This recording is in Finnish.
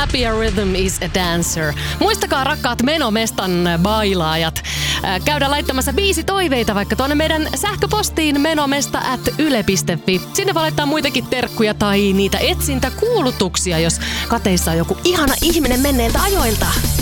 happy a rhythm is a dancer. Muistakaa rakkaat Menomestan bailaajat, käydä laittamassa biisitoiveita vaikka tuonne meidän sähköpostiin menomesta@yle.fi. Sinne voi laittaa muitakin terkkuja tai niitä etsintäkuulutuksia, jos kateissa on joku ihana ihminen menneiltä ajoilta.